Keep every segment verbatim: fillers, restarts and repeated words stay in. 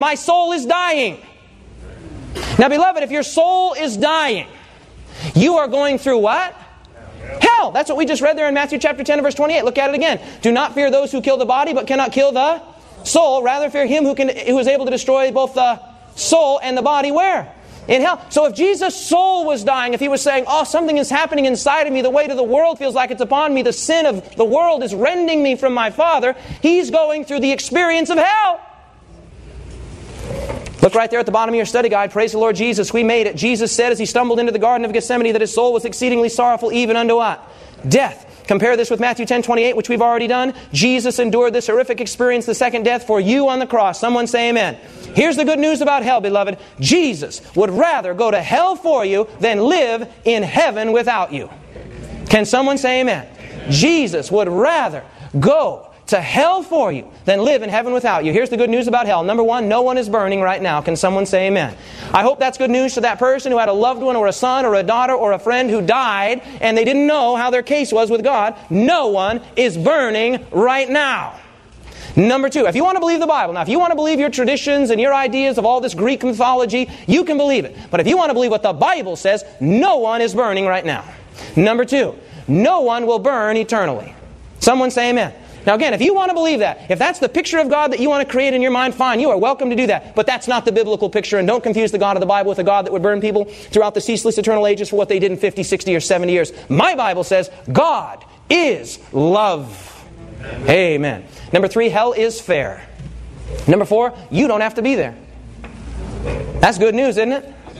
My soul is dying. Now, beloved, if your soul is dying, you are going through what? Hell. That's what we just read there in Matthew chapter ten, verse twenty-eight. Look at it again. Do not fear those who kill the body, but cannot kill the soul. Rather fear him who can, who is able to destroy both the soul and the body. Where? In hell. So if Jesus' soul was dying, if he was saying, oh, something is happening inside of me, the weight of the world feels like it's upon me, the sin of the world is rending me from my Father, he's going through the experience of hell. Look right there at the bottom of your study guide. Praise the Lord Jesus. We made it. Jesus said as he stumbled into the Garden of Gethsemane that his soul was exceedingly sorrowful, even unto what? Death. Compare this with Matthew ten twenty-eight, which we've already done. Jesus endured this horrific experience, the second death, for you on the cross. Someone say amen. Here's the good news about hell, beloved. Jesus would rather go to hell for you than live in heaven without you. Can someone say amen? Jesus would rather go to hell for you than live in heaven without you. Here's the good news about hell. Number one, no one is burning right now. Can someone say amen? I hope that's good news to that person who had a loved one or a son or a daughter or a friend who died and they didn't know how their case was with God. No one is burning right now. Number two, if you want to believe the Bible, now if you want to believe your traditions and your ideas of all this Greek mythology, you can believe it. But if you want to believe what the Bible says, no one is burning right now. Number two, no one will burn eternally. Someone say amen. Now again, if you want to believe that, if that's the picture of God that you want to create in your mind, fine, you are welcome to do that. But that's not the biblical picture, and don't confuse the God of the Bible with a God that would burn people throughout the ceaseless eternal ages for what they did in fifty, sixty, or seventy years. My Bible says God is love. Amen. Amen. Number three, hell is fair. Number four, you don't have to be there. That's good news, isn't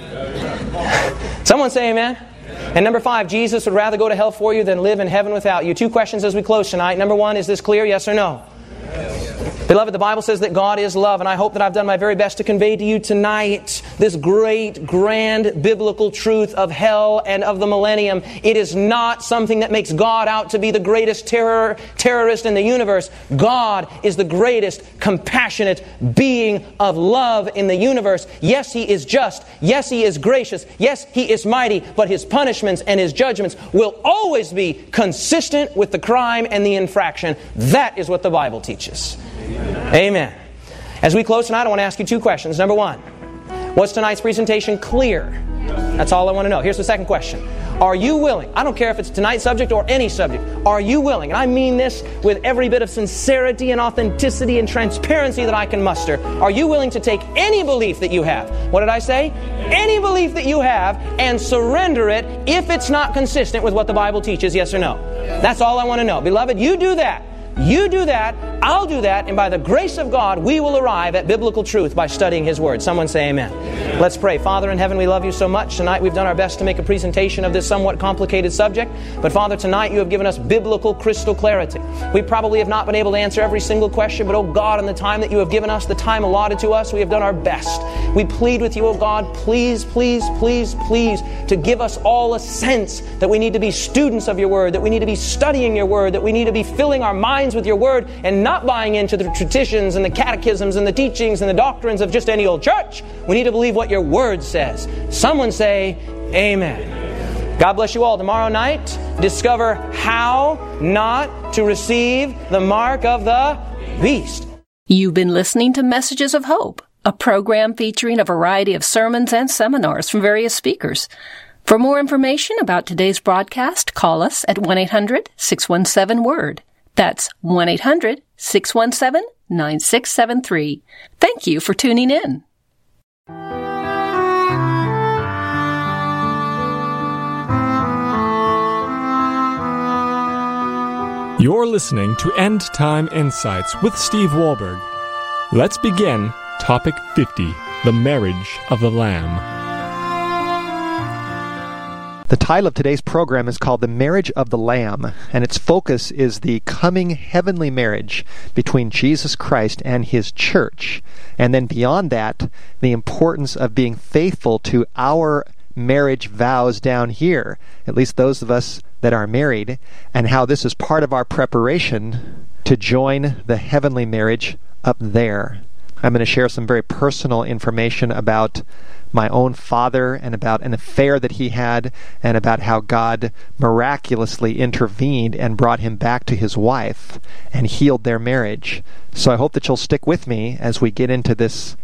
it? Someone say amen. And number five, Jesus would rather go to hell for you than live in heaven without you. Two questions as we close tonight. Number one, is this clear? Yes or no? Yes. Beloved, the Bible says that God is love, and I hope that I've done my very best to convey to you tonight this great, grand biblical truth of hell and of the millennium. It is not something that makes God out to be the greatest terror, terrorist in the universe. God is the greatest compassionate being of love in the universe. Yes, He is just. Yes, He is gracious. Yes, He is mighty. But His punishments and His judgments will always be consistent with the crime and the infraction. That is what the Bible teaches. Amen. Amen. As we close tonight, I want to ask you two questions. Number one, was tonight's presentation clear? That's all I want to know. Here's the second question. Are you willing? I don't care if it's tonight's subject or any subject. Are you willing? And I mean this with every bit of sincerity and authenticity and transparency that I can muster. Are you willing to take any belief that you have? What did I say? Any belief that you have and surrender it if it's not consistent with what the Bible teaches, yes or no? That's all I want to know. Beloved, you do that. You do that, I'll do that, and by the grace of God, we will arrive at biblical truth by studying His Word. Someone say amen. Amen. Let's pray. Father in heaven, we love You so much. Tonight we've done our best to make a presentation of this somewhat complicated subject. But Father, tonight You have given us biblical crystal clarity. We probably have not been able to answer every single question, but oh God, in the time that You have given us, the time allotted to us, we have done our best. We plead with You, oh God, please, please, please, please, to give us all a sense that we need to be students of Your Word, that we need to be studying Your Word, that we need to be filling our minds with Your Word and not buying into the traditions and the catechisms and the teachings and the doctrines of just any old church. We need to believe what Your Word says. Someone say amen. God bless you all. Tomorrow night, discover how not to receive the mark of the beast. You've been listening to Messages of Hope, a program featuring a variety of sermons and seminars from various speakers. For more information about today's broadcast, call us at one eight hundred six one seven word. That's one eight hundred six one seven nine six seven three. Thank you for tuning in. You're listening to End Time Insights with Steve Wahlberg. Let's begin Topic fifty, the Marriage of the Lamb. The title of today's program is called The Marriage of the Lamb, and its focus is the coming heavenly marriage between Jesus Christ and His church. And then beyond that, the importance of being faithful to our marriage vows down here, at least those of us that are married, and how this is part of our preparation to join the heavenly marriage up there. I'm going to share some very personal information about my own father and about an affair that he had and about how God miraculously intervened and brought him back to his wife and healed their marriage. So I hope that you'll stick with me as we get into this